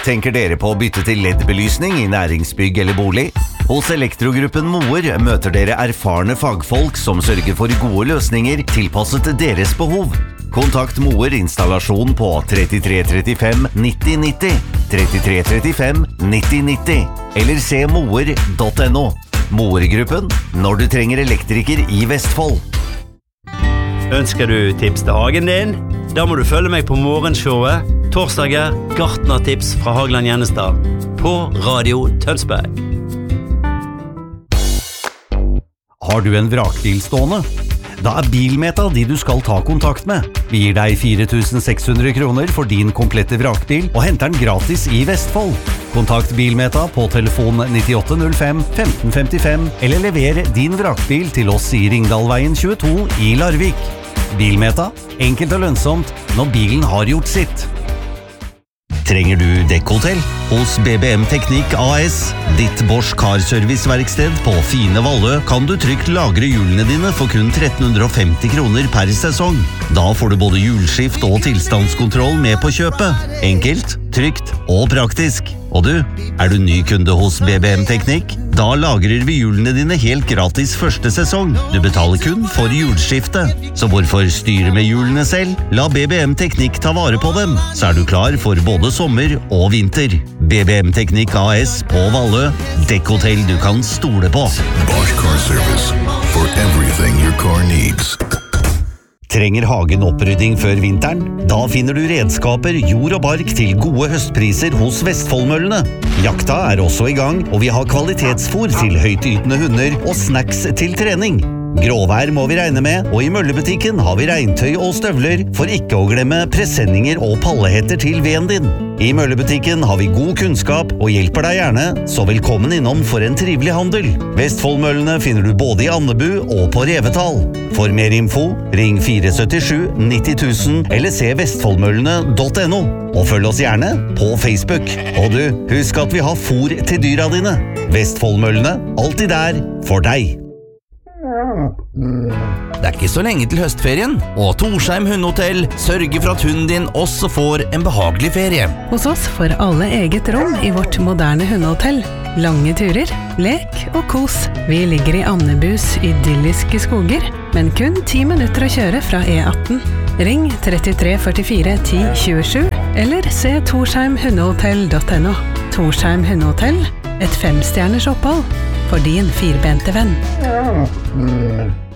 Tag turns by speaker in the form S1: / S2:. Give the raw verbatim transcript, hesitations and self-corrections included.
S1: Tenker dere på å bytte til L E D-belysning i næringsbygg eller bolig? Hos Elektrogruppen Moer møter dere erfarne fagfolk som sørger for gode løsninger tilpasset deres behov. Kontakt Moer installasjon på trettitre trettifem nitti nitti, trettitre trettifem nitti nitti, eller se moer punktum no. Moer-gruppen, når du trenger elektriker i Vestfold.
S2: Ønsker du tips til hagen din? Da må du følge meg på morgenshowet, torsdager, gartnertips fra Hagland Gjennestad, på Radio Tønsberg.
S1: Har du en vrakbil stående? Da er Bilmeta de du skal ta kontakt med. Vi gir deg fire tusen seks hundre kroner for din komplette vrakbil og henter den gratis i Vestfold. Kontakt Bilmeta på telefon nittiåtte null fem femten femtifem eller lever din vrakbil til oss i Ringdalveien tjueto i Larvik. Bilmeta, enkelt og lønnsomt når bilen har gjort sitt. Trenger du dekkhotell? Hos B B M Teknikk A S, ditt Bosch Car-serviceverksted på Fine Vallø, kan du trygt lagre hjulene dine for kun tretten hundre og femti kroner per sesong. Da får du både hjulskift og tilstandskontroll med på kjøpet. Enkelt, trygt og praktisk. Og du, er du ny kunde hos B B M Teknikk? Da lagrer vi hjulene dine helt gratis første sesong. Du betaler kun for hjulskifte. Så hvorfor styre med hjulene selv? La B B M Teknikk ta vare på dem, så er du klar for både sommer og vinter. B B M Teknikk A S på Vallø. Dekkhotell du kan stole på.
S3: Bosch Car Service. For everything your car needs.
S1: Trenger hagen opprydding før vinteren? Da finner du redskaper, jord og bark til gode høstpriser hos Vestfoldmøllene. Jakta er også i gang, og vi har kvalitetsfôr til høytytende hunder og snacks til trening. Gråvær må vi regne med, og i møllebutikken har vi regntøy og støvler, for ikke å glemme presenninger og pallehetter til veden din. I møllebutikken har vi god kunnskap og hjelper deg gjerne, så velkommen innom for en trivelig handel. Vestfoldmøllene finner du både i Andebu og på Revetal. For mer info, ring fire sytti sju nitti tusen eller se vestfoldmøllene punktum no. Og følg oss gjerne på Facebook. Og du, husk at vi har fôr til dyra dine. Vestfoldmøllene, alltid der for deg.
S4: Det er ikke så lenge til høstferien, og Torsheim Hundehotell sørger for at hunden din også får en behagelig ferie.
S5: Hos oss får alle eget rom i vårt moderne hundehotell. Lange turer, lek og kos. Vi ligger i Andebus idylliske skoger, men kun ti minutter å kjøre fra E atten. Ring trettitre førtifire ti tjuesju, eller se torsheim hundehotell punktum no. Torsheim Hundehotell, et femstjerners opphold for din firbente venn.